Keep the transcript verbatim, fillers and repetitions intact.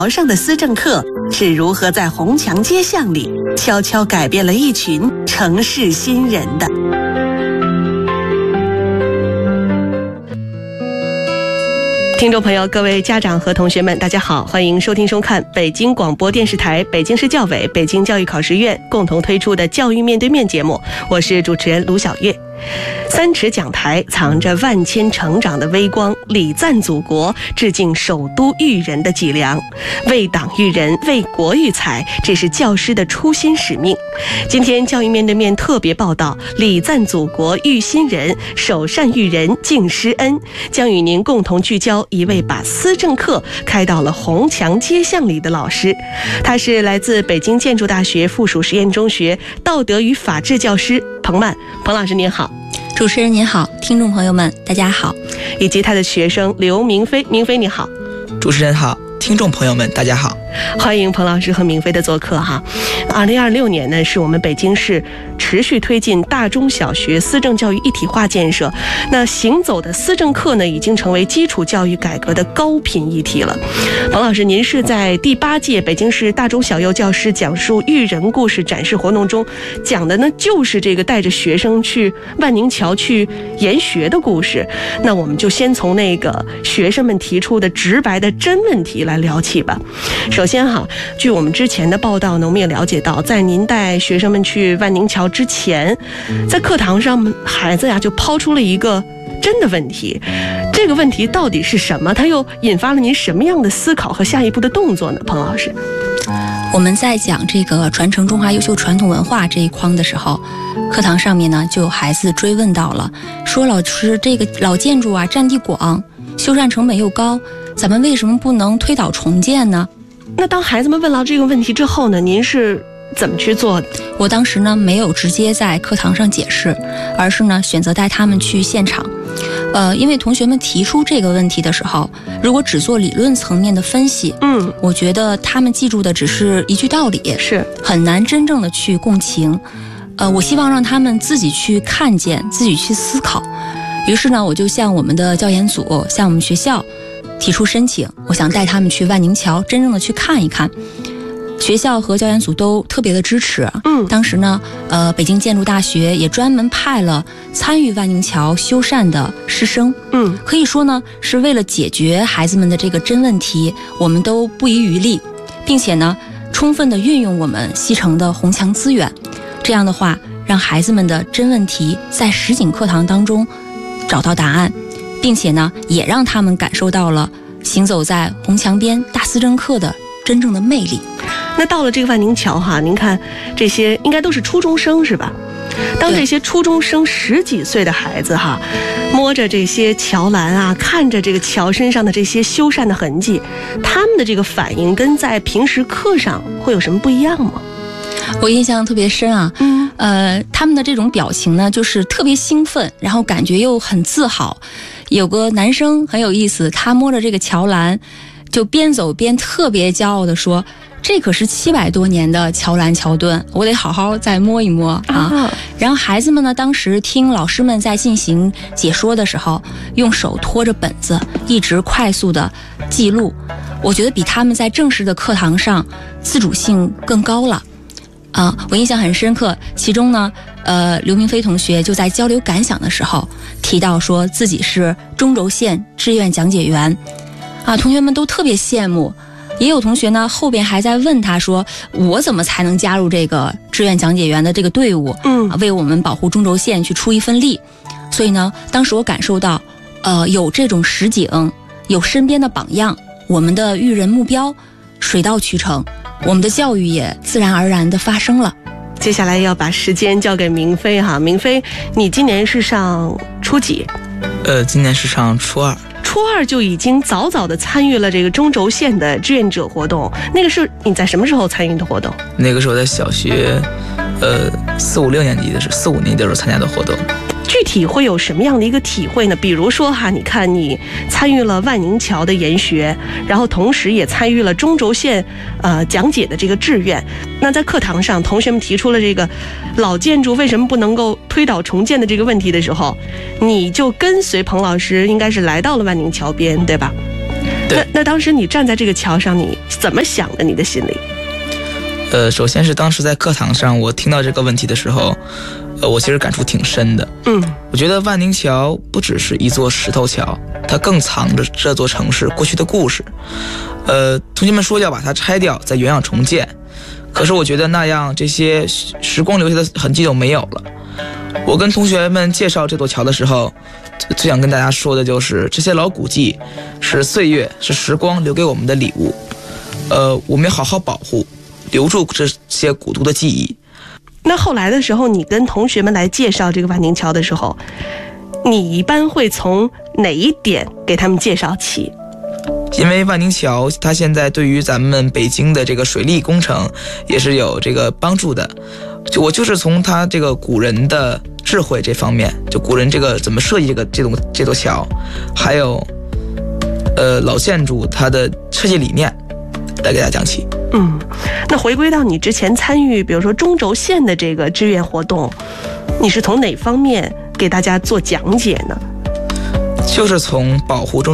上的思政客是如何在红墙街巷里悄悄改变了一群城市新人的。听众朋友，各位家长和同学们，大家好，欢迎收听收看北京广播电视台、北京市教委、北京教育考试院共同推出的教育面对面节目，我是主持人卢晓月。三尺讲台藏着万千成长的微光，礼赞祖国，致敬首都育人的脊梁，为党育人，为国育才，这是教师的初心使命。今天教育面对面特别报道，礼赞祖国育新人，首善育人敬师恩，将与您共同聚焦一位把思政课开到了红墙街巷里的老师。他是来自北京建筑大学附属实验中学道德与法治教师彭曼。彭老师您好。 主持人您好，听众朋友们大家好。 以及他的学生刘明飞。明飞你好。 主持人好，听众朋友们大家好。 欢迎彭老师和明飞的做客哈。二零二六年呢，是我们北京市持续推进大中小学思政教育一体化建设。那行走的思政课呢，已经成为基础教育改革的高频议题了。彭老师，您是在第八届北京市大中小幼教师讲述育人故事展示活动中讲的呢，就是这个带着学生去万宁桥去研学的故事。那我们就先从那个学生们提出的直白的真问题来聊起吧。首先哈，据我们之前的报道呢，我们也了解到，在您带学生们去万宁桥之前，在课堂上孩子呀就抛出了一个真的问题。这个问题到底是什么？它又引发了您什么样的思考和下一步的动作呢？彭老师， 我们在讲这个传承中华优秀传统文化这一框的时候，课堂上面呢就有孩子追问到了，说老师，这个老建筑啊占地广，修缮成本又高，咱们为什么不能推倒重建呢？ 那当孩子们问到这个问题之后呢，您是怎么去做的？ 我当时呢没有直接在课堂上解释，而是呢选择带他们去现场。呃，因为同学们提出这个问题的时候，如果只做理论层面的分析，嗯，我觉得他们记住的只是一句道理， 是很难真正的去共情。呃，我希望让他们自己去看见，自己去思考。于是呢，我就向我们的教研组，向我们学校提出申请，我想带他们去万宁桥真正的去看一看。学校和教研组都特别的支持。嗯，当时呢，呃，北京建筑大学也专门派了参与万宁桥修缮的师生。嗯，可以说呢，是为了解决孩子们的这个真问题，我们都不遗余力，并且呢，充分的运用我们西城的红墙资源。这样的话，让孩子们的真问题在实景课堂当中找到答案，并且呢，也让他们感受到了行走在红墙边大思政课的真正的魅力。 那到了这个万宁桥哈，您看这些应该都是初中生是吧？当这些初中生十几岁的孩子哈，摸着这些桥栏啊，看着这个桥身上的这些修缮的痕迹，他们的这个反应跟在平时课上会有什么不一样吗？ 我印象特别深啊，嗯，呃，他们的这种表情呢，就是特别兴奋，然后感觉又很自豪。有个男生很有意思，他摸着这个桥栏，就边走边特别骄傲地说：“这可是七百多年的桥栏桥墩，我得好好再摸一摸啊！”然后孩子们呢，当时听老师们在进行解说的时候，用手托着本子，一直快速的记录。我觉得比他们在正式的课堂上自主性更高了。啊，我印象很深刻。其中呢，呃，刘明飞同学就在交流感想的时候提到说自己是中轴线志愿讲解员，啊，同学们都特别羡慕。也有同学呢，后边还在问他说：“我怎么才能加入这个志愿讲解员的这个队伍？嗯，为我们保护中轴线去出一份力。”所以呢，当时我感受到，呃，有这种实景，有身边的榜样，我们的育人目标水到渠成。我们的教育也自然而然的发生了。 接下来要把时间交给明飞哈，明飞，你今年是上初几？ 呃，今年是上初二。 初二就已经早早的参与了这个中轴线的志愿者活动，那个是你在什么时候参与的活动？ 那个时候在小学，呃，四五六年级的时候，四五年级的时候参加的活动。 具体会有什么样的一个体会呢？比如说哈，你看你参与了万宁桥的研学，然后同时也参与了中轴线呃讲解的这个志愿。那在课堂上，同学们提出了这个老建筑为什么不能够推倒重建的这个问题的时候，你就跟随彭老师，应该是来到了万宁桥边，对吧？ 那那当时你站在这个桥上，你怎么想的？你的心里？ 呃，首先是当时在课堂上，我听到这个问题的时候，呃，我其实感触挺深的。 嗯， 我觉得万宁桥不只是一座石头桥，它更藏着这座城市过去的故事。呃，同学们说要把它拆掉，再原样重建，可是我觉得那样这些时光留下的痕迹就没有了。我跟同学们介绍这座桥的时候，最想跟大家说的就是这些老古迹是岁月，是时光留给我们的礼物。呃，我们要好好保护，留住这些古都的记忆。 那后来的时候，你跟同学们来介绍这个万宁桥的时候，你一般会从哪一点给他们介绍起？ 因为万宁桥它现在对于咱们北京的这个水利工程也是有这个帮助的，就我就是从它这个古人的智慧这方面，就古人这个怎么设计这个这种这座桥，还有呃老建筑它的设计理念来给大家讲起。 嗯，那回归到你之前参与比如说中轴线的这个志愿活动，你是从哪方面给大家做讲解呢？ 就是从保护中